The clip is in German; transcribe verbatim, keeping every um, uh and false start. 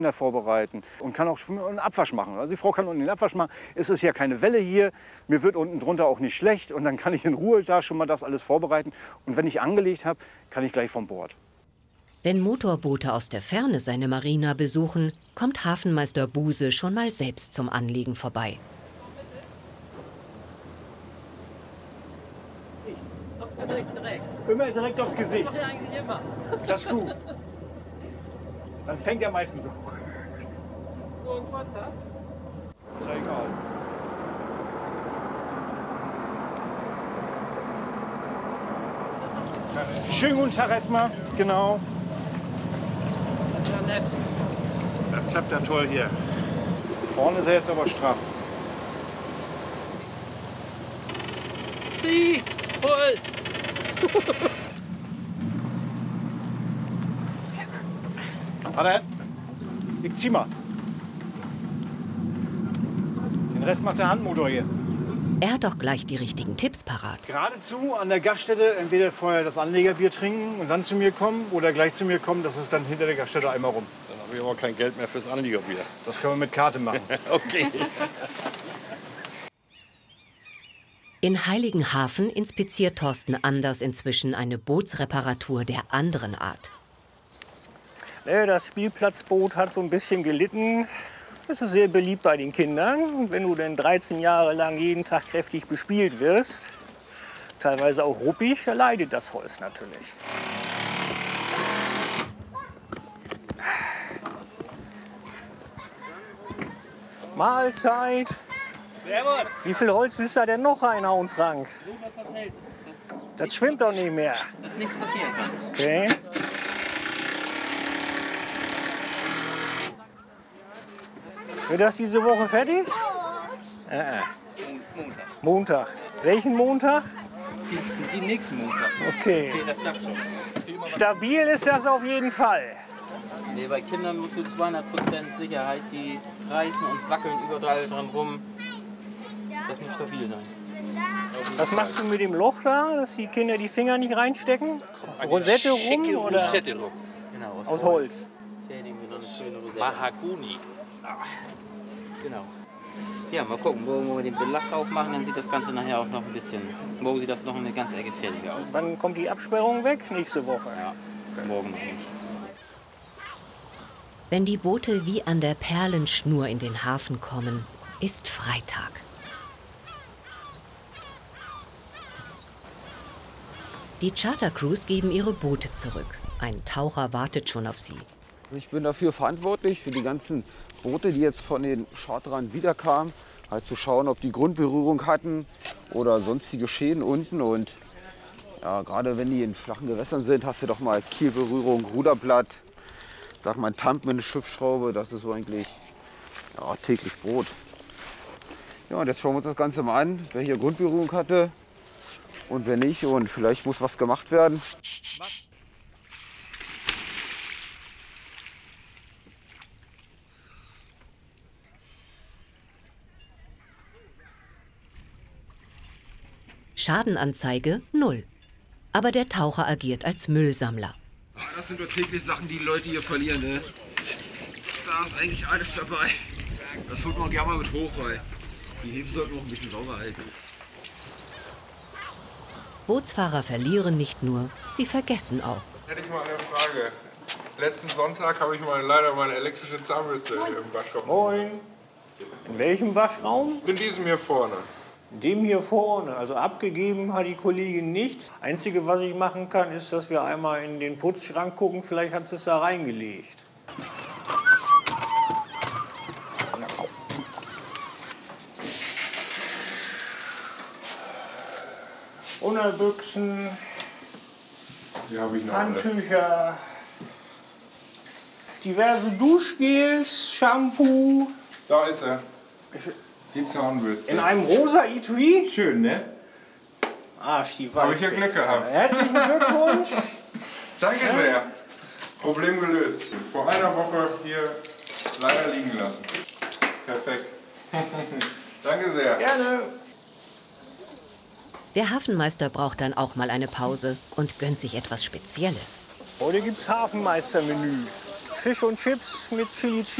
vorbereiten und kann auch einen Abwasch machen. Also die Frau kann unten den Abwasch machen. Es ist ja keine Welle hier. Mir wird unten drunter auch nicht schlecht. Und dann kann ich in Ruhe da schon mal das alles vorbereiten. Und wenn ich angelegt habe, kann ich gleich vom Bord. Wenn Motorboote aus der Ferne seine Marina besuchen, kommt Hafenmeister Buse schon mal selbst zum Anlegen vorbei. Immer direkt aufs Gesicht. Das ist gut. Dann fängt er meistens so. So ein kurzer? Ist ja egal. Schönen guten Tag erstmal. Genau. Ja, nett. Das klappt ja toll hier. Vorne ist er jetzt aber straff. Zieh! Voll! Warte, ich zieh mal. Den Rest macht der Handmotor hier. Er hat doch gleich die richtigen Tipps parat. Geradezu an der Gaststätte entweder vorher das Anlegerbier trinken und dann zu mir kommen oder gleich zu mir kommen, das ist dann hinter der Gaststätte einmal rum. Dann habe ich aber kein Geld mehr fürs Anliegerbier. Das können wir mit Karte machen. Okay. In Heiligenhafen inspiziert Thorsten Anders inzwischen eine Bootsreparatur der anderen Art. Das Spielplatzboot hat so ein bisschen gelitten. Das ist sehr beliebt bei den Kindern. Und wenn du dann dreizehn Jahre lang jeden Tag kräftig bespielt wirst, teilweise auch ruppig, leidet das Holz natürlich. Mahlzeit. Servus. Wie viel Holz willst du denn noch reinhauen, Frank? So, dass das hält. Das, Das schwimmt doch nicht mehr. dass nichts passieren kann. Okay. Wird das diese Woche fertig? Äh, äh. Montag. Montag. Welchen Montag? Die, die nächsten Montag. Okay. Nee, das klappt schon. Stabil ist das auf jeden Fall. Nee, bei Kindern musst du zweihundert Prozent Sicherheit, die reißen und wackeln überall dran rum. Das muss stabil sein. Was machst du mit dem Loch da, dass die Kinder die Finger nicht reinstecken? Rosette rum Schicke oder Rosette rum. Genau, aus Holz? Fertigen wir noch eine schöne Rosette. Mahagoni. Genau. Ja, mal gucken, wo, wo wir den Belach drauf machen, dann sieht das Ganze nachher auch noch ein bisschen, wo sieht das noch eine ganze Ecke fertiger aus. Wann kommt die Absperrung weg? Nächste Woche. Ja, morgen noch nicht. Wenn die Boote wie an der Perlenschnur in den Hafen kommen, ist Freitag. Die Chartercrews geben ihre Boote zurück. Ein Taucher wartet schon auf sie. Ich bin dafür verantwortlich, für die ganzen Boote, die jetzt von den Charterern wiederkamen, halt zu schauen, ob die Grundberührung hatten oder sonstige Schäden unten. Und ja, gerade wenn die in flachen Gewässern sind, hast du doch mal Kielberührung, Ruderblatt, sag mal ein Tamp mit einer Schiffsschraube, das ist so eigentlich ja, täglich Brot. Ja, und jetzt schauen wir uns das Ganze mal an, wer hier Grundberührung hatte und wer nicht. Und vielleicht muss was gemacht werden. Schadenanzeige null. Aber der Taucher agiert als Müllsammler. Das sind doch täglich Sachen, die Leute hier verlieren, ne? Da ist eigentlich alles dabei. Das holt man gerne mal mit hoch, weil die Hefe sollten wir auch ein bisschen sauber halten. Bootsfahrer verlieren nicht nur, sie vergessen auch. Hätte ich mal eine Frage. Letzten Sonntag habe ich mal leider meine elektrische Zahnbürste im Waschraum. Moin. In welchem Waschraum? In diesem hier vorne. Dem hier vorne. Also abgegeben hat die Kollegin nichts. Einzige, was ich machen kann, ist, dass wir einmal in den Putzschrank gucken. Vielleicht hat sie es da reingelegt. Unterbüchsen, Hier habe ich noch Handtücher, diverse Duschgels, Shampoo. Da ist er. Die Zahnbürste. In einem rosa Etui. Schön, ne? Arsch, die Habe ich ja Glück gehabt. Herzlichen Glückwunsch. Danke sehr. Problem gelöst. Vor einer Woche hier leider liegen lassen. Perfekt. Danke sehr. Gerne. Der Hafenmeister braucht dann auch mal eine Pause und gönnt sich etwas Spezielles. Heute gibt's Hafenmeistermenü. Fisch und Chips mit Chili Cheese.